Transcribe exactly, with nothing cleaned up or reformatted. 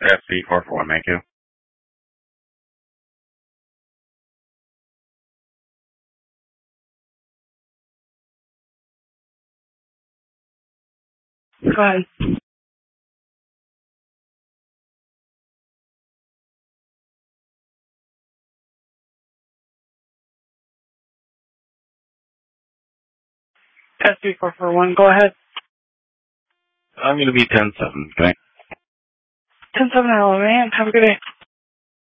F C four four one, thank you. Go ahead. S three four four one, go ahead. I'm going to be ten seven, okay? ten seven, hello, man. Have a good day.